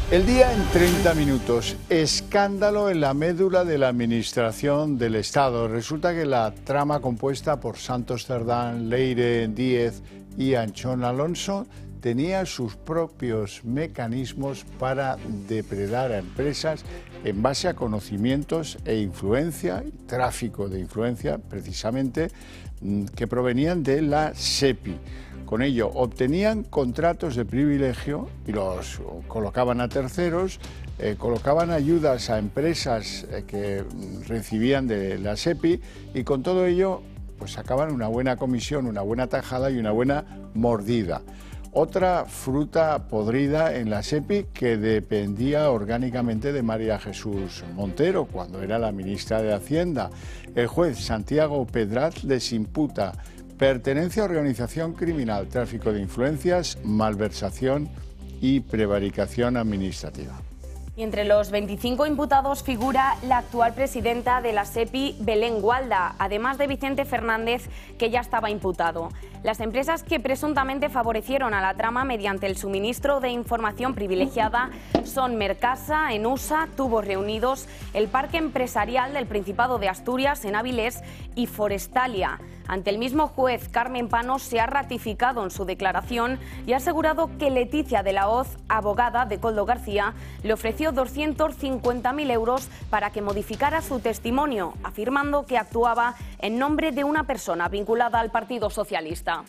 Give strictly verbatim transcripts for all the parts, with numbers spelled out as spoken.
El día en treinta minutos. Escándalo en la médula de la Administración del Estado. Resulta que la trama compuesta por Santos Cerdán, Leire Díez y Anchón Alonso tenía sus propios mecanismos para depredar a empresas en base a conocimientos e influencia, tráfico de influencia precisamente, que provenían de la SEPI. Con ello obtenían contratos de privilegio y los colocaban a terceros, eh, colocaban ayudas a empresas eh, que recibían de la SEPI y con todo ello pues sacaban una buena comisión, una buena tajada y una buena mordida. Otra fruta podrida en la SEPI que dependía orgánicamente de María Jesús Montero cuando era la ministra de Hacienda. El juez Santiago Pedraz les imputa pertenencia a organización criminal, tráfico de influencias, malversación y prevaricación administrativa. Y entre los veinticinco imputados figura la actual presidenta de la SEPI, Belén Gualda, además de Vicente Fernández, que ya estaba imputado. Las empresas que presuntamente favorecieron a la trama mediante el suministro de información privilegiada son Mercasa, Enusa, Tubos Reunidos, el Parque Empresarial del Principado de Asturias en Avilés y Forestalia. Ante el mismo juez, Carmen Panos se ha ratificado en su declaración y ha asegurado que Leticia de la Hoz, abogada de Koldo García, le ofreció doscientos cincuenta mil euros para que modificara su testimonio, afirmando que actuaba en nombre de una persona vinculada al Partido Socialista.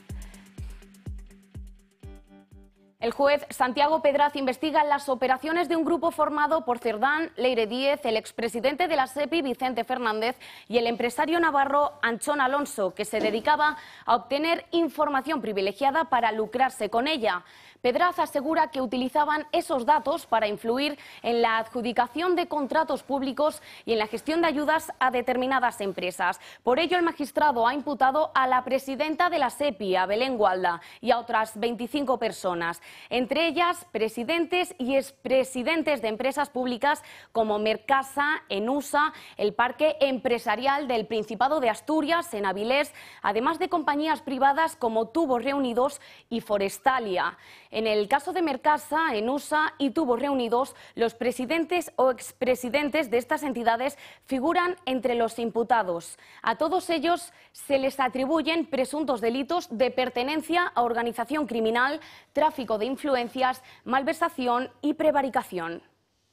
El juez Santiago Pedraz investiga las operaciones de un grupo formado por Cerdán, Leire Díez, el expresidente de la SEPI, Vicente Fernández, y el empresario navarro Anchón Alonso, que se dedicaba a obtener información privilegiada para lucrarse con ella. Pedraz asegura que utilizaban esos datos para influir en la adjudicación de contratos públicos y en la gestión de ayudas a determinadas empresas. Por ello, el magistrado ha imputado a la presidenta de la SEPI, a Belén Gualda, y a otras veinticinco personas, entre ellas presidentes y expresidentes de empresas públicas como Mercasa, Enusa, el Parque Empresarial del Principado de Asturias en Avilés, además de compañías privadas como Tubos Reunidos y Forestalia. En el caso de Mercasa, Enusa y Tubos Reunidos, los presidentes o expresidentes de estas entidades figuran entre los imputados. A todos ellos se les atribuyen presuntos delitos de pertenencia a organización criminal, tráfico de influencias, malversación y prevaricación.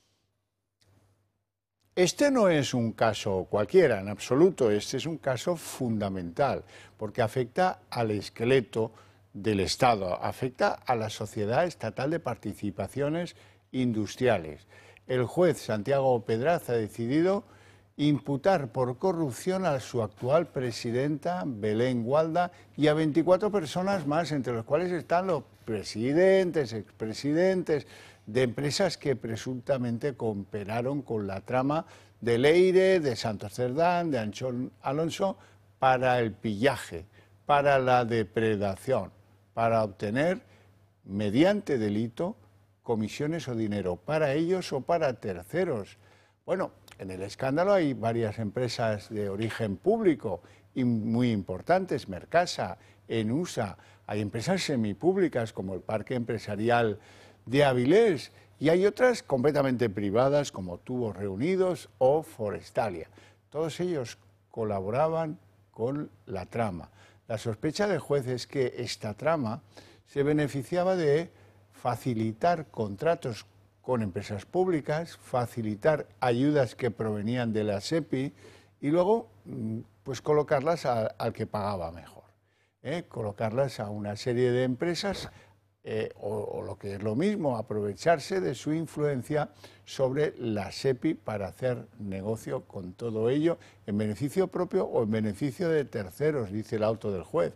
Este no es un caso cualquiera, en absoluto, este es un caso fundamental, porque afecta al esqueleto del Estado, afecta a la Sociedad Estatal de Participaciones Industriales. El juez Santiago Pedraz ha decidido imputar por corrupción a su actual presidenta, Belén Gualda, y a veinticuatro personas más, entre los cuales están los presidentes, expresidentes de empresas que presuntamente cooperaron con la trama de Leire, de Santos Cerdán, de Anchón Alonso, para el pillaje, para la depredación, para obtener, mediante delito, comisiones o dinero para ellos o para terceros. Bueno, en el escándalo hay varias empresas de origen público y muy importantes, Mercasa, Enusa, hay empresas semipúblicas como el Parque Empresarial de Avilés y hay otras completamente privadas como Tubos Reunidos o Forestalia. Todos ellos colaboraban con la trama. La sospecha del juez es que esta trama se beneficiaba de facilitar contratos con empresas públicas, facilitar ayudas que provenían de la SEPI y luego pues colocarlas a, al que pagaba mejor, ¿eh? Colocarlas a una serie de empresas eh, o, o lo que es lo mismo, aprovecharse de su influencia sobre la SEPI para hacer negocio con todo ello en beneficio propio o en beneficio de terceros, dice el auto del juez.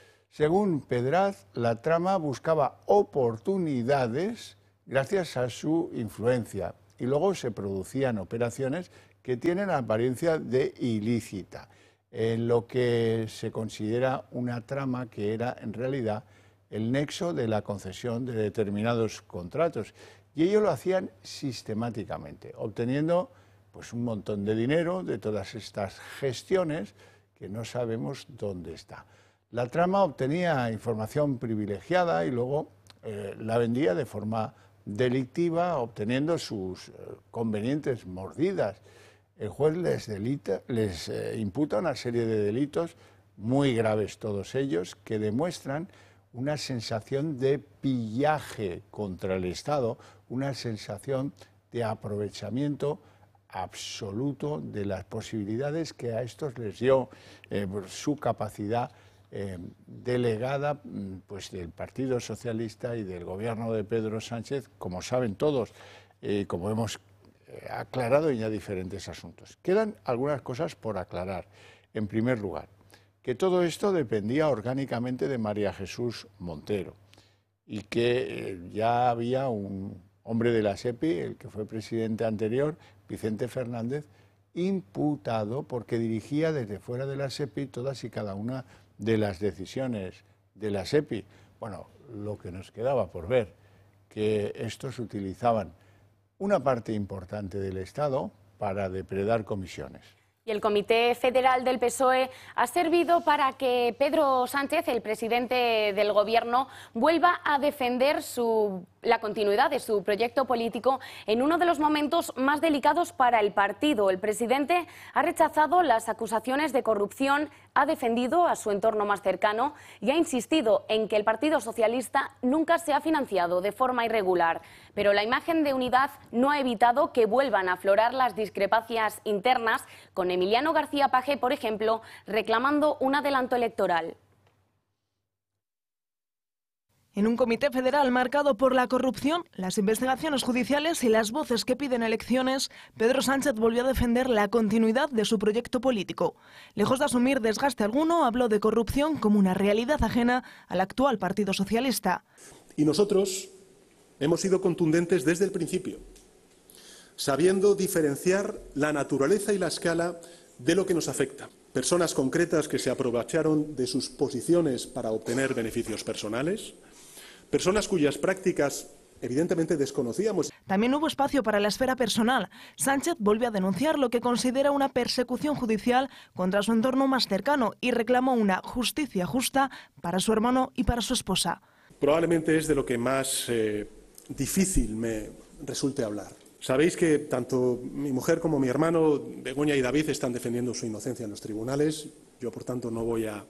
Según Pedraz, la trama buscaba oportunidades gracias a su influencia y luego se producían operaciones que tienen apariencia de ilícita, en lo que se considera una trama que era en realidad el nexo de la concesión de determinados contratos. Y ellos lo hacían sistemáticamente, obteniendo pues, un montón de dinero de todas estas gestiones que no sabemos dónde está. La trama obtenía información privilegiada y luego eh, la vendía de forma delictiva, obteniendo sus eh, convenientes mordidas. El juez les, delita, les eh, imputa una serie de delitos muy graves, todos ellos, que demuestran una sensación de pillaje contra el Estado, una sensación de aprovechamiento absoluto de las posibilidades que a estos les dio eh, su capacidad eh, delegada pues, del Partido Socialista y del gobierno de Pedro Sánchez, como saben todos, eh, como hemos eh, aclarado en ya diferentes asuntos. Quedan algunas cosas por aclarar. En primer lugar, que todo esto dependía orgánicamente de María Jesús Montero y que eh, ya había un hombre de la SEPI, el que fue presidente anterior, Vicente Fernández, imputado porque dirigía desde fuera de la SEPI todas y cada una de las decisiones de la SEPI. Bueno, lo que nos quedaba por ver, que estos utilizaban una parte importante del Estado para depredar comisiones. Y el Comité Federal del P S O E ha servido para que Pedro Sánchez, el presidente del Gobierno, vuelva a defender su, la continuidad de su proyecto político en uno de los momentos más delicados para el partido. El presidente ha rechazado las acusaciones de corrupción, ha defendido a su entorno más cercano y ha insistido en que el Partido Socialista nunca se ha financiado de forma irregular. Pero la imagen de unidad no ha evitado que vuelvan a aflorar las discrepancias internas, con Emiliano García Paje, por ejemplo, reclamando un adelanto electoral. En un comité federal marcado por la corrupción, las investigaciones judiciales y las voces que piden elecciones, Pedro Sánchez volvió a defender la continuidad de su proyecto político. Lejos de asumir desgaste alguno, habló de corrupción como una realidad ajena al actual Partido Socialista. Y nosotros hemos sido contundentes desde el principio, sabiendo diferenciar la naturaleza y la escala de lo que nos afecta. Personas concretas que se aprovecharon de sus posiciones para obtener beneficios personales, personas cuyas prácticas evidentemente desconocíamos. También hubo espacio para la esfera personal. Sánchez volvió a denunciar lo que considera una persecución judicial contra su entorno más cercano y reclamó una justicia justa para su hermano y para su esposa. Probablemente es de lo que más eh, difícil me resulte hablar. Sabéis que tanto mi mujer como mi hermano, Begoña y David, están defendiendo su inocencia en los tribunales. Yo, por tanto, no voy a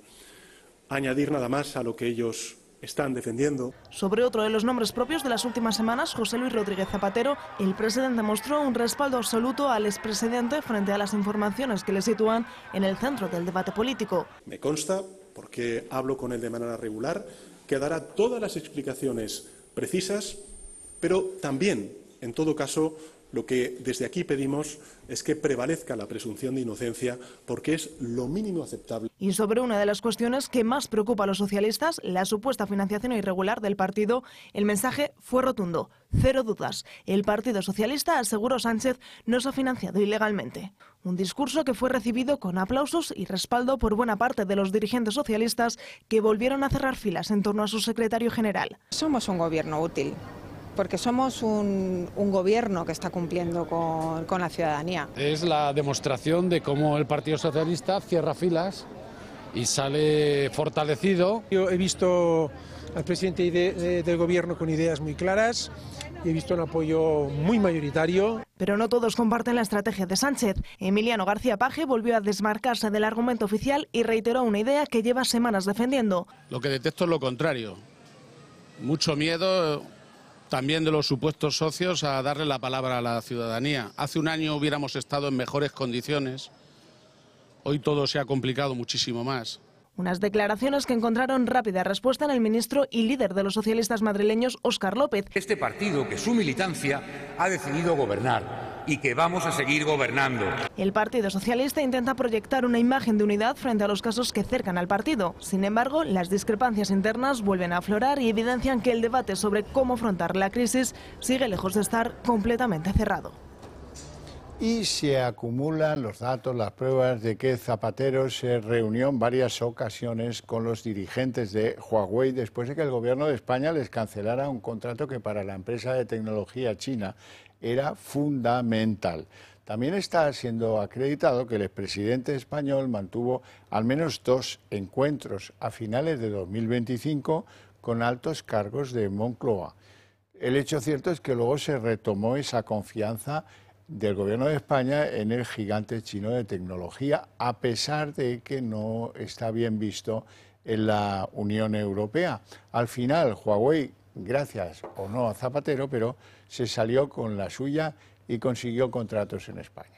añadir nada más a lo que ellos están defendiendo. Sobre otro de los nombres propios de las últimas semanas, José Luis Rodríguez Zapatero, el presidente mostró un respaldo absoluto al expresidente frente a las informaciones que le sitúan en el centro del debate político. Me consta, porque hablo con él de manera regular, que dará todas las explicaciones precisas, pero también, en todo caso, lo que desde aquí pedimos es que prevalezca la presunción de inocencia, porque es lo mínimo aceptable. Y sobre una de las cuestiones que más preocupa a los socialistas, la supuesta financiación irregular del partido, el mensaje fue rotundo. Cero dudas. El Partido Socialista, aseguró Sánchez, no se ha financiado ilegalmente. Un discurso que fue recibido con aplausos y respaldo por buena parte de los dirigentes socialistas que volvieron a cerrar filas en torno a su secretario general. Somos un gobierno útil, porque somos un, un gobierno que está cumpliendo con, con la ciudadanía. Es la demostración de cómo el Partido Socialista cierra filas y sale fortalecido. Yo he visto al presidente de, de, del gobierno con ideas muy claras y he visto un apoyo muy mayoritario. Pero no todos comparten la estrategia de Sánchez. Emiliano García Paje volvió a desmarcarse del argumento oficial y reiteró una idea que lleva semanas defendiendo. Lo que detecto es lo contrario. Mucho miedo también de los supuestos socios a darle la palabra a la ciudadanía. Hace un año hubiéramos estado en mejores condiciones. Hoy todo se ha complicado muchísimo más. Unas declaraciones que encontraron rápida respuesta en el ministro y líder de los socialistas madrileños, Óscar López. Este partido, que su militancia ha decidido gobernar y que vamos a seguir gobernando. El Partido Socialista intenta proyectar una imagen de unidad frente a los casos que cercan al partido. Sin embargo, las discrepancias internas vuelven a aflorar y evidencian que el debate sobre cómo afrontar la crisis sigue lejos de estar completamente cerrado. Y se acumulan los datos, las pruebas de que Zapatero se reunió en varias ocasiones con los dirigentes de Huawei después de que el gobierno de España les cancelara un contrato que para la empresa de tecnología china era fundamental. También está siendo acreditado que el expresidente español mantuvo al menos dos encuentros a finales de dos mil veinticinco con altos cargos de Moncloa. El hecho cierto es que luego se retomó esa confianza del Gobierno de España en el gigante chino de tecnología, a pesar de que no está bien visto en la Unión Europea. Al final, Huawei, gracias o no a Zapatero, pero se salió con la suya y consiguió contratos en España.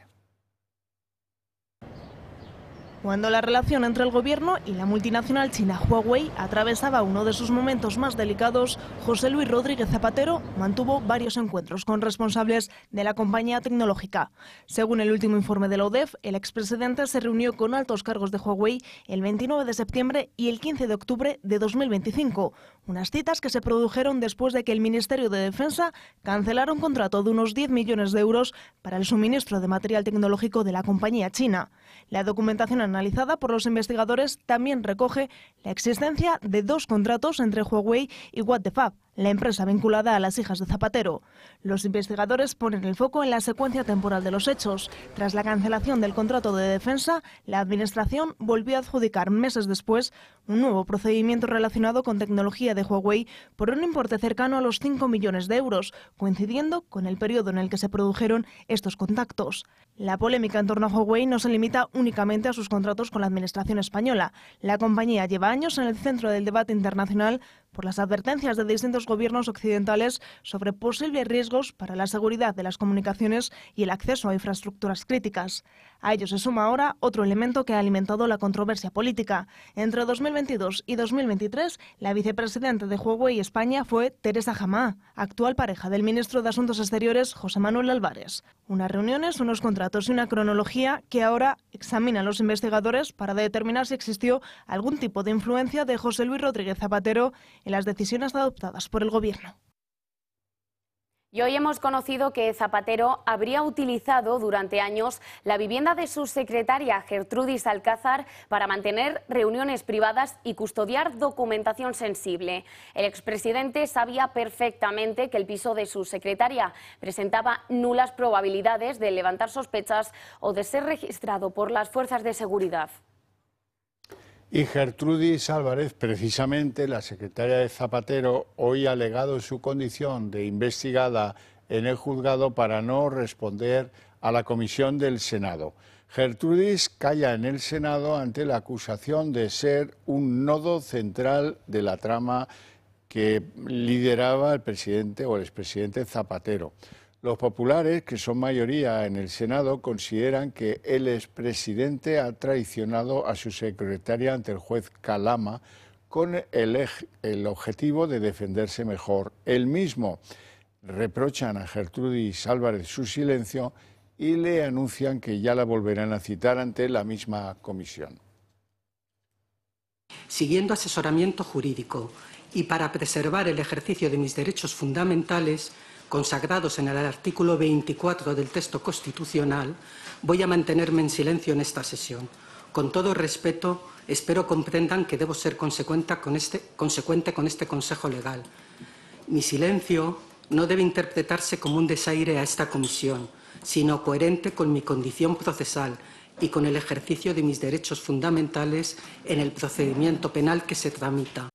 Cuando la relación entre el gobierno y la multinacional china Huawei atravesaba uno de sus momentos más delicados, José Luis Rodríguez Zapatero mantuvo varios encuentros con responsables de la compañía tecnológica. Según el último informe de la U D E F, el expresidente se reunió con altos cargos de Huawei el veintinueve de septiembre y el quince de octubre de dos mil veinticinco, unas citas que se produjeron después de que el Ministerio de Defensa cancelara un contrato de unos diez millones de euros para el suministro de material tecnológico de la compañía china. La documentación analizada por los investigadores también recoge la existencia de dos contratos entre Huawei y What the Fab, la empresa vinculada a las hijas de Zapatero. Los investigadores ponen el foco en la secuencia temporal de los hechos. Tras la cancelación del contrato de defensa, la Administración volvió a adjudicar meses después un nuevo procedimiento relacionado con tecnología de Huawei por un importe cercano a los cinco millones de euros, coincidiendo con el periodo en el que se produjeron estos contactos. La polémica en torno a Huawei no se limita únicamente a sus contratos con la Administración española. La compañía lleva años en el centro del debate internacional por las advertencias de distintos gobiernos occidentales sobre posibles riesgos para la seguridad de las comunicaciones y el acceso a infraestructuras críticas. A ello se suma ahora otro elemento que ha alimentado la controversia política. Entre dos mil veintidós y dos mil veintitrés, la vicepresidenta de Huawei España fue Teresa Hamá, actual pareja del ministro de Asuntos Exteriores José Manuel Álvarez. Unas reuniones, unos contratos y una cronología que ahora examinan los investigadores para determinar si existió algún tipo de influencia de José Luis Rodríguez Zapatero en las decisiones adoptadas por el Gobierno. Y hoy hemos conocido que Zapatero habría utilizado durante años la vivienda de su secretaria Gertrudis Alcázar para mantener reuniones privadas y custodiar documentación sensible. El expresidente sabía perfectamente que el piso de su secretaria presentaba nulas probabilidades de levantar sospechas o de ser registrado por las fuerzas de seguridad. Y Gertrudis Álvarez, precisamente la secretaria de Zapatero, hoy ha alegado su condición de investigada en el juzgado para no responder a la comisión del Senado. Gertrudis calla en el Senado ante la acusación de ser un nodo central de la trama que lideraba el presidente o el expresidente Zapatero. Los populares, que son mayoría en el Senado, consideran que el expresidente ha traicionado a su secretaria ante el juez Calama con el, el objetivo de defenderse mejor. Él mismo reprochan a Gertrudis Álvarez su silencio y le anuncian que ya la volverán a citar ante la misma comisión. Siguiendo asesoramiento jurídico y para preservar el ejercicio de mis derechos fundamentales, consagrados en el artículo veinticuatro del texto constitucional, voy a mantenerme en silencio en esta sesión. Con todo respeto, espero comprendan que debo ser consecuente con este, consecuente con este consejo legal. Mi silencio no debe interpretarse como un desaire a esta comisión, sino coherente con mi condición procesal y con el ejercicio de mis derechos fundamentales en el procedimiento penal que se tramita.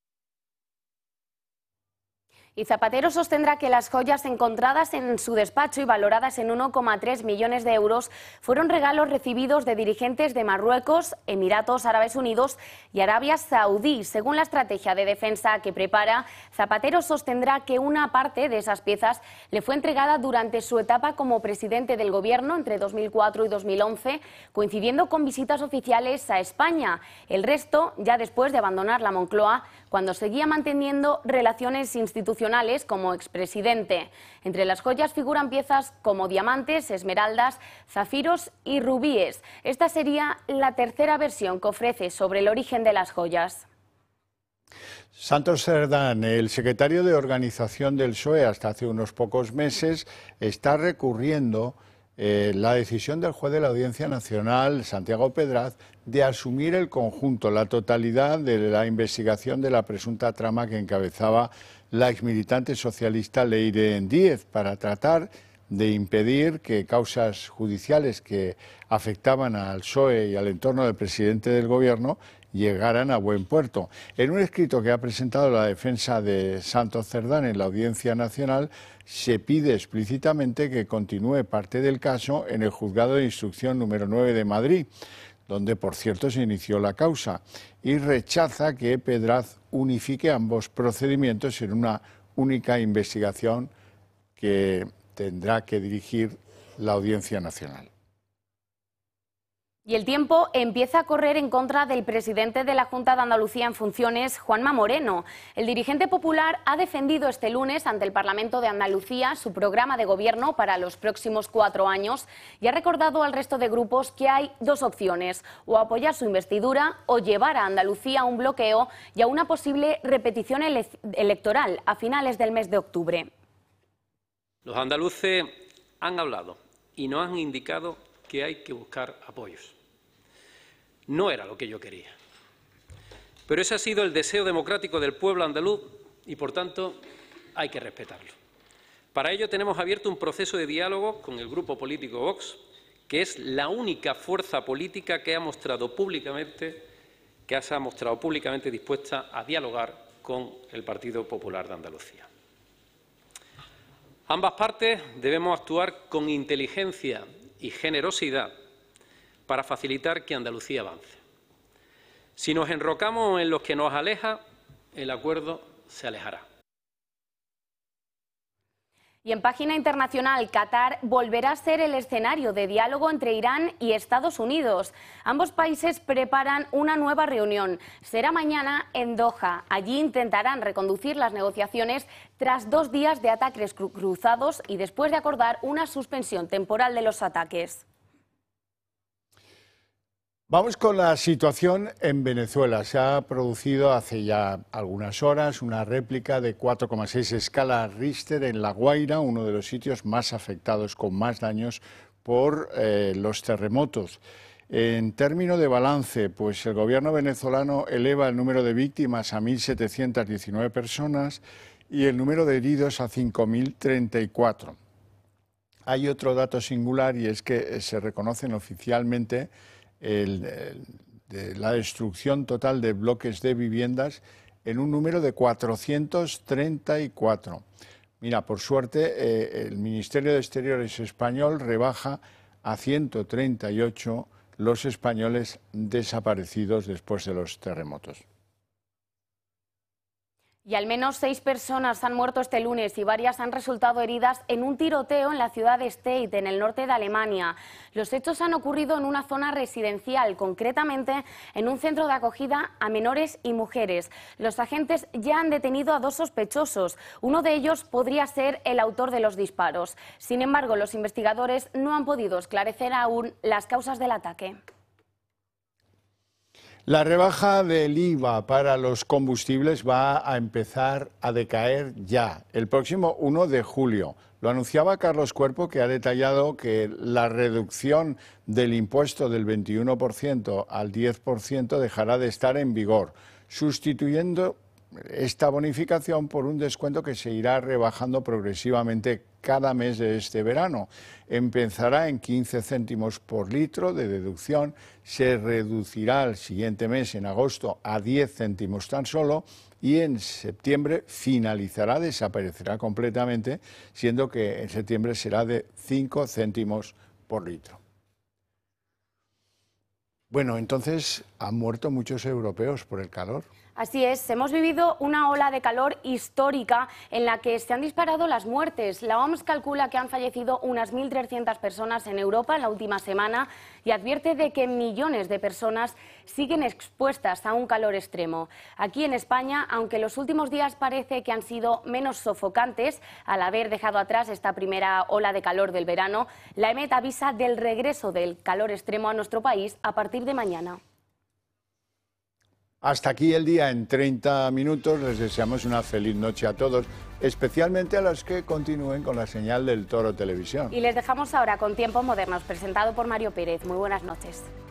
Y Zapatero sostendrá que las joyas encontradas en su despacho y valoradas en uno coma tres millones de euros fueron regalos recibidos de dirigentes de Marruecos, Emiratos Árabes Unidos y Arabia Saudí. Según la estrategia de defensa que prepara, Zapatero sostendrá que una parte de esas piezas le fue entregada durante su etapa como presidente del Gobierno entre dos mil cuatro y dos mil once, coincidiendo con visitas oficiales a España. El resto, ya después de abandonar la Moncloa, cuando seguía manteniendo relaciones institucionales como expresidente. Entre las joyas figuran piezas como diamantes, esmeraldas, zafiros y rubíes. Esta sería la tercera versión que ofrece sobre el origen de las joyas. Santos Cerdán, el secretario de organización del P S O E hasta hace unos pocos meses, está recurriendo Eh, la decisión del juez de la Audiencia Nacional, Santiago Pedraz, de asumir el conjunto, la totalidad de la investigación de la presunta trama que encabezaba la exmilitante socialista Leire Díez para tratar de impedir que causas judiciales que afectaban al P S O E y al entorno del presidente del Gobierno llegaran a buen puerto. En un escrito que ha presentado la defensa de Santos Cerdán en la Audiencia Nacional, se pide explícitamente que continúe parte del caso en el Juzgado de Instrucción número nueve de Madrid, donde, por cierto, se inició la causa, y rechaza que Pedraz unifique ambos procedimientos en una única investigación que tendrá que dirigir la Audiencia Nacional. Y el tiempo empieza a correr en contra del presidente de la Junta de Andalucía en funciones, Juanma Moreno. El dirigente popular ha defendido este lunes ante el Parlamento de Andalucía su programa de gobierno para los próximos cuatro años y ha recordado al resto de grupos que hay dos opciones, o apoyar su investidura o llevar a Andalucía a un bloqueo y a una posible repetición ele- electoral a finales del mes de octubre. Los andaluces han hablado y nos han indicado que hay que buscar apoyos. No era lo que yo quería. Pero ese ha sido el deseo democrático del pueblo andaluz y, por tanto, hay que respetarlo. Para ello tenemos abierto un proceso de diálogo con el grupo político Vox, que es la única fuerza política que ha mostrado públicamente, que se ha mostrado públicamente dispuesta a dialogar con el Partido Popular de Andalucía. Ambas partes debemos actuar con inteligencia y generosidad para facilitar que Andalucía avance. Si nos enrocamos en lo que nos aleja, el acuerdo se alejará. Y en página internacional, Qatar volverá a ser el escenario de diálogo entre Irán y Estados Unidos. Ambos países preparan una nueva reunión. Será mañana en Doha. Allí intentarán reconducir las negociaciones tras dos días de ataques cru- cruzados y después de acordar una suspensión temporal de los ataques. Vamos con la situación en Venezuela. Se ha producido hace ya algunas horas una réplica de cuatro coma seis escala Richter en La Guaira, uno de los sitios más afectados con más daños por eh, los terremotos. En términos de balance, pues el gobierno venezolano eleva el número de víctimas a mil setecientas diecinueve personas y el número de heridos a cinco mil treinta y cuatro. Hay otro dato singular y es que se reconocen oficialmente El, el, de la destrucción total de bloques de viviendas en un número de cuatrocientos treinta y cuatro. Mira, por suerte, eh, el Ministerio de Exteriores español rebaja a ciento treinta y ocho los españoles desaparecidos después de los terremotos. Y al menos seis personas han muerto este lunes y varias han resultado heridas en un tiroteo en la ciudad de Stade, en el norte de Alemania. Los hechos han ocurrido en una zona residencial, concretamente en un centro de acogida a menores y mujeres. Los agentes ya han detenido a dos sospechosos. Uno de ellos podría ser el autor de los disparos. Sin embargo, los investigadores no han podido esclarecer aún las causas del ataque. La rebaja del I V A para los combustibles va a empezar a decaer ya, el próximo uno de julio. Lo anunciaba Carlos Cuerpo, que ha detallado que la reducción del impuesto del veintiuno por ciento al diez por ciento dejará de estar en vigor, sustituyendo esta bonificación por un descuento que se irá rebajando progresivamente cada mes de este verano. Empezará en quince céntimos por litro de deducción, se reducirá el siguiente mes, en agosto, a diez céntimos tan solo y en septiembre finalizará, desaparecerá completamente, siendo que en septiembre será de cinco céntimos por litro. Bueno, entonces han muerto muchos europeos por el calor. Así es, hemos vivido una ola de calor histórica en la que se han disparado las muertes. La O M S calcula que han fallecido unas mil trescientas personas en Europa en la última semana y advierte de que millones de personas siguen expuestas a un calor extremo. Aquí en España, aunque los últimos días parece que han sido menos sofocantes al haber dejado atrás esta primera ola de calor del verano, la E M E T avisa del regreso del calor extremo a nuestro país a partir de mañana. Hasta aquí el día en treinta minutos. Les deseamos una feliz noche a todos, especialmente a los que continúen con la señal del Toro Televisión. Y les dejamos ahora con Tiempos Modernos, presentado por Mario Pérez. Muy buenas noches.